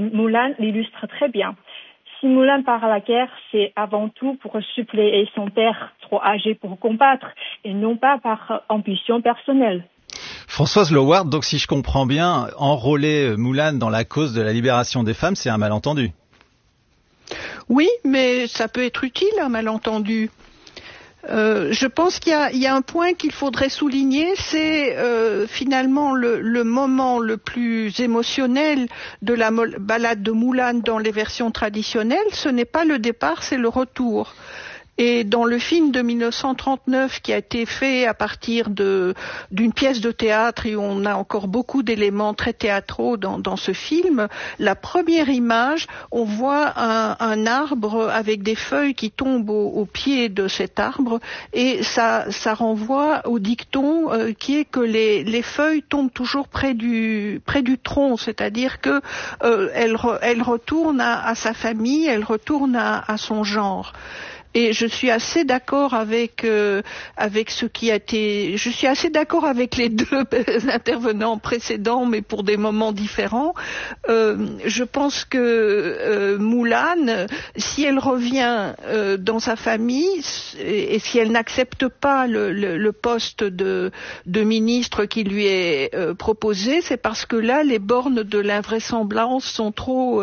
Mulan l'illustre très bien. Si Mulan part à la guerre, c'est avant tout pour suppléer son père trop âgé pour combattre et non pas par ambition personnelle. Françoise Loward, donc si je comprends bien, enrôler Mulan dans la cause de la libération des femmes, c'est un malentendu. Oui, mais ça peut être utile, un malentendu. Je pense qu'il y a un point qu'il faudrait souligner, c'est finalement le moment le plus émotionnel de la ballade de Mulan dans les versions traditionnelles. Ce n'est pas le départ, c'est le retour. Et dans le film de 1939 qui a été fait à partir d'une pièce de théâtre, et on a encore beaucoup d'éléments très théâtraux dans ce film, la première image, on voit un arbre avec des feuilles qui tombent au pied de cet arbre, et ça renvoie au dicton qui est que les feuilles tombent toujours près du tronc, c'est-à-dire que elle retourne à sa famille, elle retourne à son genre. Et je suis assez d'accord avec ce qui a été. Je suis assez d'accord avec les deux intervenants précédents, mais pour des moments différents. Je pense que Mulan, si elle revient dans sa famille et si elle n'accepte pas le poste de ministre qui lui est proposé, c'est parce que là, les bornes de l'invraisemblance sont trop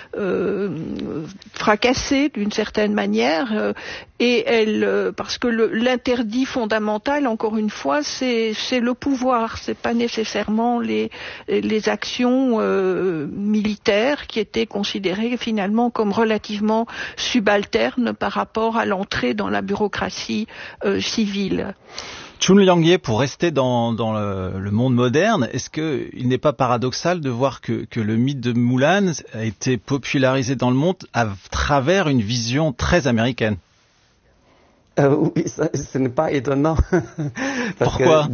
fracassées d'une certaine manière. Et parce que l'interdit fondamental, encore une fois, c'est le pouvoir, c'est pas nécessairement les actions militaires qui étaient considérées finalement comme relativement subalternes par rapport à l'entrée dans la bureaucratie civile. Chun Liang-ye, pour rester dans le monde moderne, est-ce qu'il n'est pas paradoxal de voir que le mythe de Mulan a été popularisé dans le monde à travers une vision très américaine? Oui, ce n'est pas étonnant. Parce Pourquoi?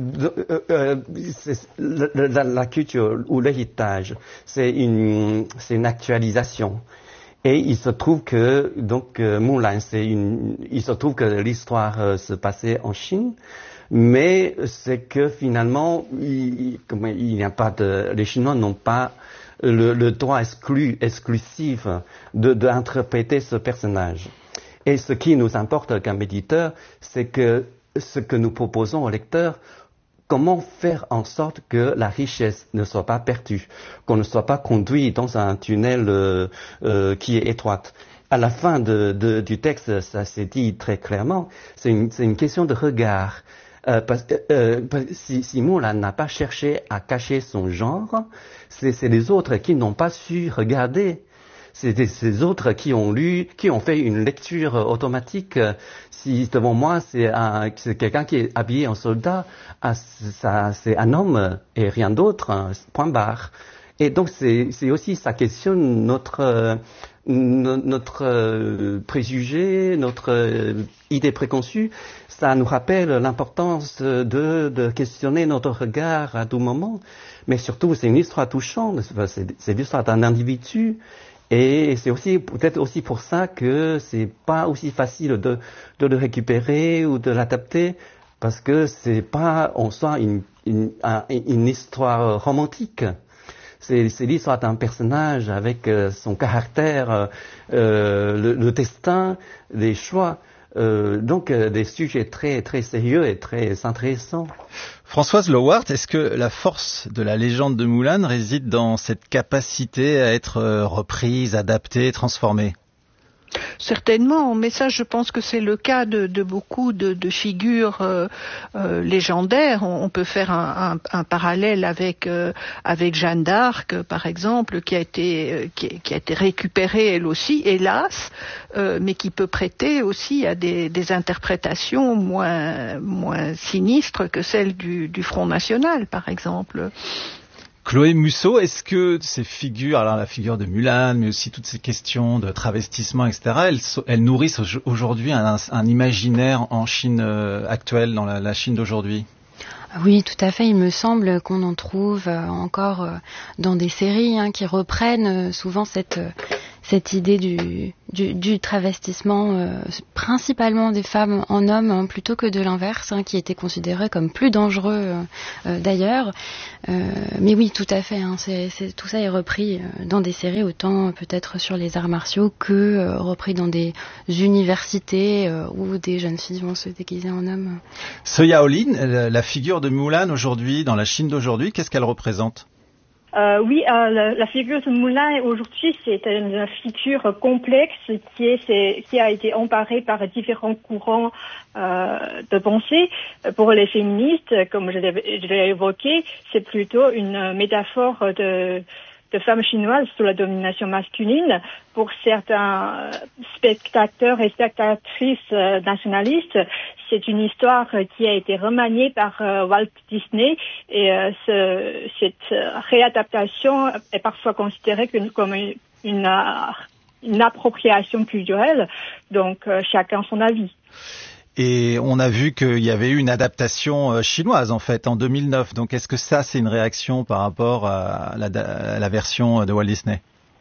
La culture ou l'héritage, c'est une actualisation. Et il se trouve que Mulan, il se trouve que l'histoire se passait en Chine, mais c'est que finalement les Chinois n'ont pas le droit exclusif d'interpréter ce personnage. Et ce qui nous importe comme éditeur, c'est que ce que nous proposons au lecteur, comment faire en sorte que la richesse ne soit pas perdue, qu'on ne soit pas conduit dans un tunnel qui est étroit. À la fin du texte, ça s'est dit très clairement, c'est une question de regard. Si Mulan n'a pas cherché à cacher son genre, c'est les autres qui n'ont pas su regarder. C'est ces autres qui ont fait une lecture automatique. Si devant moi c'est quelqu'un qui est habillé en soldat, c'est un homme et rien d'autre, point barre. Et donc c'est aussi, ça questionne notre préjugé, notre idée préconçue. Ça nous rappelle l'importance de questionner notre regard à tout moment. Mais surtout, c'est une histoire touchante. C'est l'histoire d'un individu. Et c'est aussi peut-être aussi pour ça que c'est pas aussi facile de le récupérer ou de l'adapter, parce que c'est pas en soi une histoire romantique. C'est l'histoire d'un personnage avec son caractère, le destin, les choix. Donc des sujets très très sérieux et très intéressants. Françoise Loward, est-ce que la force de la légende de Mulan réside dans cette capacité à être reprise, adaptée, transformée? Certainement, mais ça, je pense que c'est le cas de beaucoup de figures légendaires. On peut faire un parallèle avec Jeanne d'Arc, par exemple, qui a été récupérée elle aussi, hélas, mais qui peut prêter aussi à des interprétations moins sinistres que celles du Front National, par exemple. Chloé Musso, est-ce que ces figures, alors la figure de Mulan, mais aussi toutes ces questions de travestissement, etc., elles nourrissent aujourd'hui un imaginaire en Chine actuelle, dans la Chine d'aujourd'hui? Oui, tout à fait. Il me semble qu'on en trouve encore dans des séries qui reprennent souvent cette cette idée du travestissement, principalement des femmes en hommes, plutôt que de l'inverse, qui était considéré comme plus dangereux d'ailleurs. Mais oui, tout à fait. Tout ça est repris dans des séries, autant peut-être sur les arts martiaux que repris dans des universités où des jeunes filles vont se déguiser en hommes. Ce Yaolin, la figure de Mulan aujourd'hui, dans la Chine d'aujourd'hui, qu'est-ce qu'elle représente ? La figure de Mulan aujourd'hui, c'est une figure complexe qui a été emparée par différents courants de pensée. Pour les féministes, comme je l'ai évoqué, c'est plutôt une métaphore de femmes chinoises sous la domination masculine. Pour certains spectateurs et spectatrices nationalistes, c'est une histoire qui a été remaniée par Walt Disney et cette réadaptation est parfois considérée comme une appropriation culturelle. Donc chacun son avis. Et on a vu qu'il y avait eu une adaptation chinoise, en fait, en 2009. Donc, est-ce que ça, c'est une réaction par rapport à la version de Walt Disney ?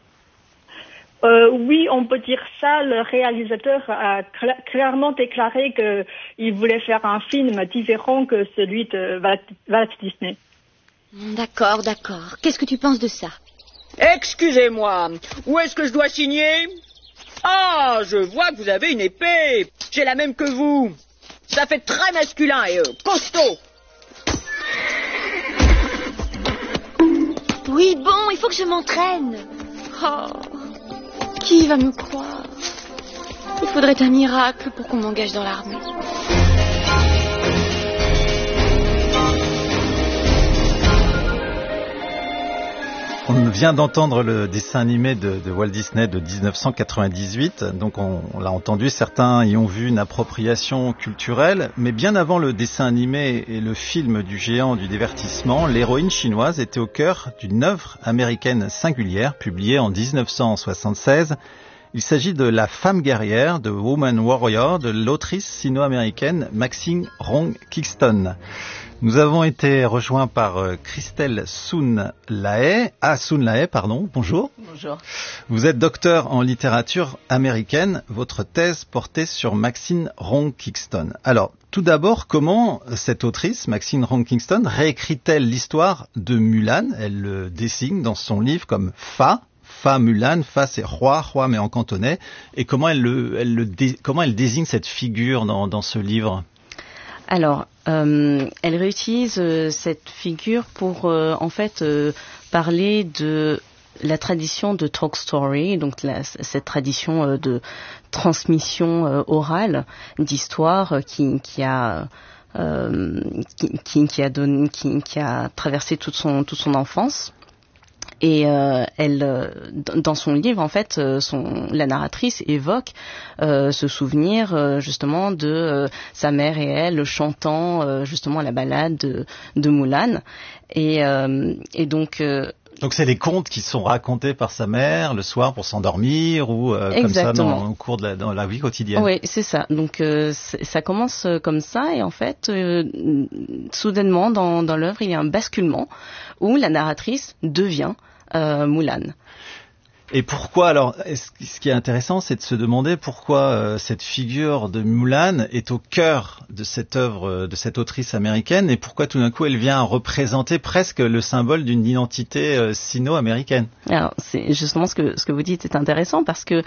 Oui, on peut dire ça. Le réalisateur a clairement déclaré qu'il voulait faire un film différent que celui de Walt Disney. D'accord. Qu'est-ce que tu penses de ça ? Excusez-moi, où est-ce que je dois signer ? Ah, je vois que vous avez une épée. J'ai la même que vous. Ça fait très masculin et costaud. Oui, bon, il faut que je m'entraîne. Oh, qui va me croire ? Il faudrait un miracle pour qu'on m'engage dans l'armée. On vient d'entendre le dessin animé de Walt Disney de 1998, donc on l'a entendu, certains y ont vu une appropriation culturelle, mais bien avant le dessin animé et le film du géant du divertissement, l'héroïne chinoise était au cœur d'une œuvre américaine singulière publiée en 1976. Il s'agit de La femme guerrière, de Woman Warrior, de l'autrice sino-américaine Maxine Rong Kingston. Nous avons été rejoints par Christelle Soon Lahaye. Bonjour. Bonjour. Vous êtes docteur en littérature américaine. Votre thèse portait sur Maxine Rong Kingston. Alors, tout d'abord, comment cette autrice, Maxine Rong Kingston, réécrit-elle l'histoire de Mulan ? Elle le dessine dans son livre comme Fa Mulan, Fa c'est roi mais en cantonais. Et comment elle désigne cette figure dans ce livre ? Alors, elle réutilise cette figure pour parler de la tradition de talk story, donc cette tradition de transmission orale d'histoire qui a traversé toute son enfance. Et dans son livre, en fait, la narratrice évoque ce souvenir justement de sa mère et elle chantant justement la ballade de Mulan. Et donc. Donc c'est des contes qui sont racontés par sa mère le soir pour s'endormir ou comme ça au cours dans la vie quotidienne. Oui, c'est ça. Donc ça commence comme ça et en fait soudainement dans l'œuvre il y a un basculement où la narratrice devient Mulan. Et pourquoi alors ce qui est intéressant, c'est de se demander pourquoi cette figure de Mulan est au cœur de cette œuvre de cette autrice américaine et pourquoi tout d'un coup elle vient représenter presque le symbole d'une identité sino-américaine. Alors c'est justement ce que vous dites est intéressant parce que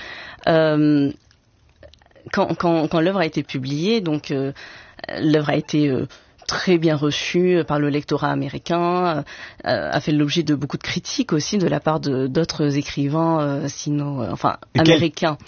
quand l'œuvre a été publiée, donc l'œuvre a été très bien reçu par le lectorat américain, a fait l'objet de beaucoup de critiques aussi de la part d'autres écrivains américains.